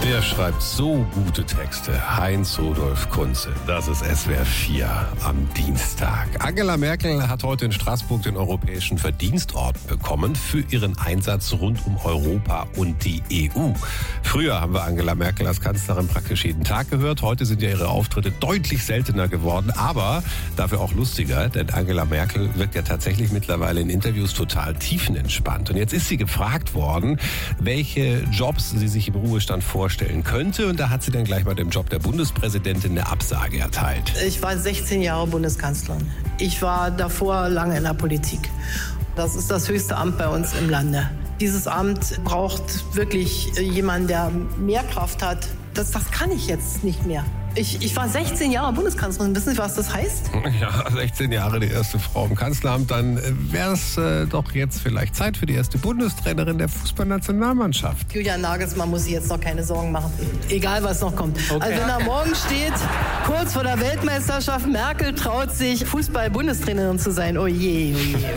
Der schreibt so gute Texte. Heinz-Rudolf Kunze. Das ist SWR 4 am Dienstag. Angela Merkel hat heute in Straßburg den Europäischen Verdienstorden bekommen für ihren Einsatz rund um Europa und die EU. Früher haben wir Angela Merkel als Kanzlerin praktisch jeden Tag gehört. Heute sind ja ihre Auftritte deutlich seltener geworden, aber dafür auch lustiger, denn Angela Merkel wirkt ja tatsächlich mittlerweile in Interviews total tiefenentspannt. Und jetzt ist sie gefragt worden, welche Jobs sie sich im Ruhestand vorstellen könnte. Und da hat sie dann gleich mal dem Job der Bundespräsidentin eine Absage erteilt. Ich war 16 Jahre Bundeskanzlerin. Ich war davor lange in der Politik. Das ist das höchste Amt bei uns im Lande. Dieses Amt braucht wirklich jemanden, der mehr Kraft hat. Das kann ich jetzt nicht mehr. Ich war 16 Jahre Bundeskanzlerin. Wissen Sie, was das heißt? Ja, 16 Jahre die erste Frau im Kanzleramt. Dann wäre es doch jetzt vielleicht Zeit für die erste Bundestrainerin der Fußballnationalmannschaft. Julian Nagelsmann muss sich jetzt noch keine Sorgen machen. Egal, was noch kommt. Okay. Also wenn da morgen steht, kurz vor der Weltmeisterschaft, Merkel traut sich, Fußball-Bundestrainerin zu sein. Oh je, oh je.